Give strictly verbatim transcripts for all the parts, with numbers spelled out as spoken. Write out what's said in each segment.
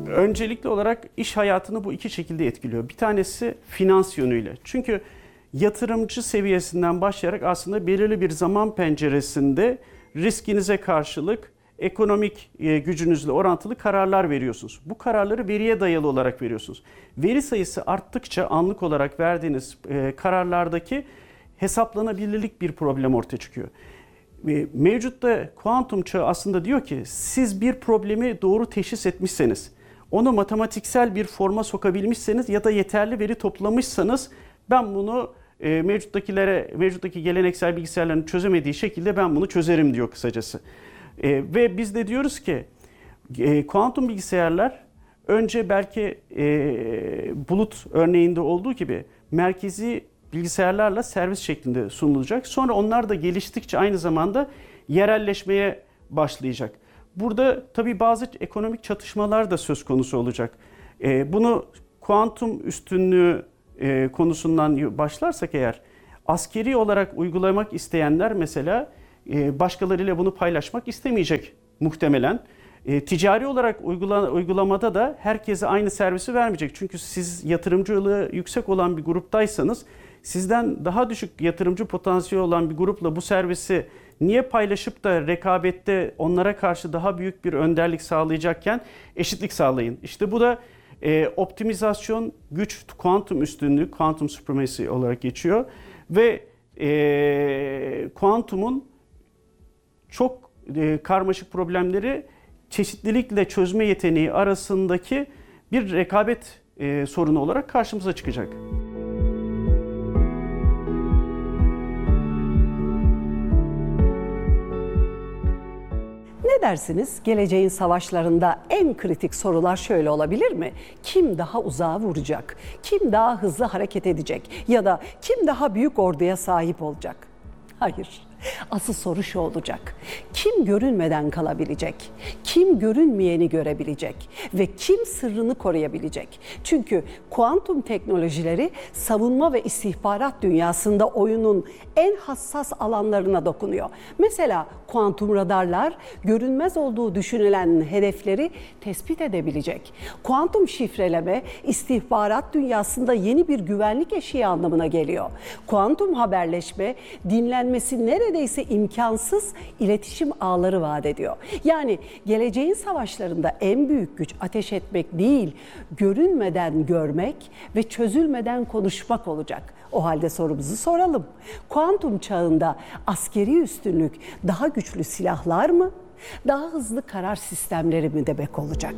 Öncelikli olarak iş hayatını bu iki şekilde etkiliyor. Bir tanesi finans yönüyle. Çünkü yatırımcı seviyesinden başlayarak aslında belirli bir zaman penceresinde riskinize karşılık ekonomik gücünüzle orantılı kararlar veriyorsunuz. Bu kararları veriye dayalı olarak veriyorsunuz. Veri sayısı arttıkça anlık olarak verdiğiniz kararlardaki hesaplanabilirlik bir problem ortaya çıkıyor. Mevcutta kuantum çağı aslında diyor ki siz bir problemi doğru teşhis etmişseniz, onu matematiksel bir forma sokabilmişseniz ya da yeterli veri toplamışsanız ben bunu e, mevcuttakilere, mevcuttaki geleneksel bilgisayarların çözemediği şekilde ben bunu çözerim diyor kısacası. E, ve biz de diyoruz ki e, kuantum bilgisayarlar önce belki e, bulut örneğinde olduğu gibi merkezi bilgisayarlarla servis şeklinde sunulacak. Sonra onlar da geliştikçe aynı zamanda yerelleşmeye başlayacak. Burada tabii bazı ekonomik çatışmalar da söz konusu olacak. E, bunu kuantum üstünlüğü e, konusundan başlarsak eğer, askeri olarak uygulamak isteyenler mesela e, başkalarıyla bunu paylaşmak istemeyecek muhtemelen. E, ticari olarak uygula, uygulamada da herkese aynı servisi vermeyecek. Çünkü siz yatırımcılığı yüksek olan bir gruptaysanız, sizden daha düşük yatırımcı potansiyeli olan bir grupla bu servisi niye paylaşıp da rekabette onlara karşı daha büyük bir önderlik sağlayacakken eşitlik sağlayın. İşte bu da e, optimizasyon, güç, kuantum üstünlüğü, quantum supremacy olarak geçiyor. Ve e, kuantumun çok e, karmaşık problemleri çeşitlilikle çözme yeteneği arasındaki bir rekabet e, sorunu olarak karşımıza çıkacak. Ne dersiniz? Geleceğin savaşlarında en kritik sorular şöyle olabilir mi? Kim daha uzağa vuracak? Kim daha hızlı hareket edecek? Ya da kim daha büyük orduya sahip olacak? Hayır. Asıl soru şu olacak: kim görünmeden kalabilecek? Kim görünmeyeni görebilecek? Ve kim sırrını koruyabilecek? Çünkü kuantum teknolojileri savunma ve istihbarat dünyasında oyunun en hassas alanlarına dokunuyor. Mesela kuantum radarlar görünmez olduğu düşünülen hedefleri tespit edebilecek. Kuantum şifreleme istihbarat dünyasında yeni bir güvenlik eşiği anlamına geliyor. Kuantum haberleşme dinlenmesi nerede neredeyse imkansız iletişim ağları vaat ediyor. Yani geleceğin savaşlarında en büyük güç ateş etmek değil, görünmeden görmek ve çözülmeden konuşmak olacak. O halde sorumuzu soralım. Kuantum çağında askeri üstünlük daha güçlü silahlar mı, daha hızlı karar sistemleri mi demek olacak?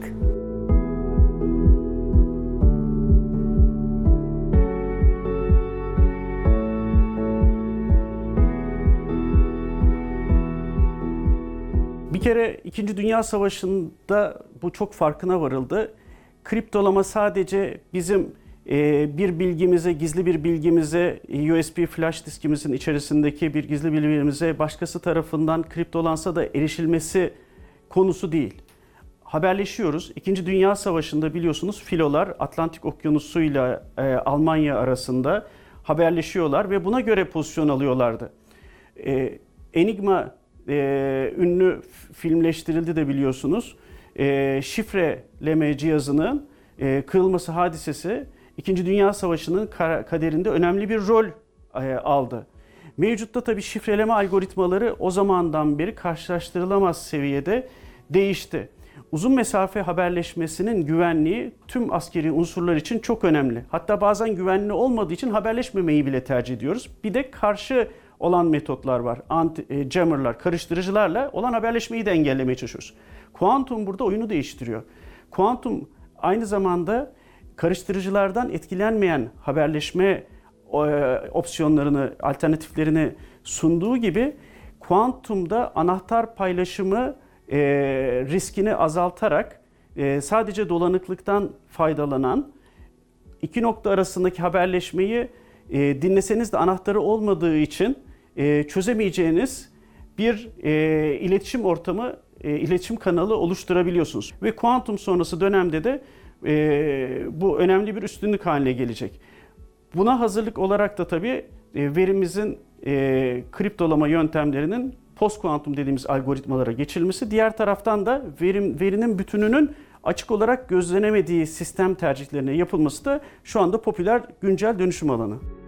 Bir kere İkinci Dünya Savaşı'nda bu çok farkına varıldı. Kriptolama sadece bizim e, bir bilgimize, gizli bir bilgimize, U S B flash diskimizin içerisindeki bir gizli bilgimize başkası tarafından kriptolansa da erişilmesi konusu değil. Haberleşiyoruz. İkinci Dünya Savaşı'nda biliyorsunuz filolar Atlantik Okyanusu ile e, Almanya arasında haberleşiyorlar ve buna göre pozisyon alıyorlardı. E, Enigma Ee, ünlü filmleştirildi de biliyorsunuz. Ee, şifreleme cihazının e, kırılması hadisesi İkinci Dünya Savaşı'nın kaderinde önemli bir rol e, aldı. Mevcutta tabii şifreleme algoritmaları o zamandan beri karşılaştırılamaz seviyede değişti. Uzun mesafe haberleşmesinin güvenliği tüm askeri unsurlar için çok önemli. Hatta bazen güvenli olmadığı için haberleşmemeyi bile tercih ediyoruz. Bir de karşı olan metotlar var. Anti-jammerlar, karıştırıcılarla olan haberleşmeyi de engellemeye çalışıyoruz. Kuantum burada oyunu değiştiriyor. Kuantum aynı zamanda karıştırıcılardan etkilenmeyen haberleşme opsiyonlarını, alternatiflerini sunduğu gibi kuantumda anahtar paylaşımı riskini azaltarak sadece dolanıklıktan faydalanan iki nokta arasındaki haberleşmeyi dinleseniz de anahtarı olmadığı için çözemeyeceğiniz bir iletişim ortamı, iletişim kanalı oluşturabiliyorsunuz. Ve kuantum sonrası dönemde de bu önemli bir üstünlük haline gelecek. Buna hazırlık olarak da tabii verimizin kriptolama yöntemlerinin post kuantum dediğimiz algoritmalara geçilmesi, diğer taraftan da verim, verinin bütününün açık olarak gözlenemediği sistem tercihlerine yapılması da şu anda popüler güncel dönüşüm alanı.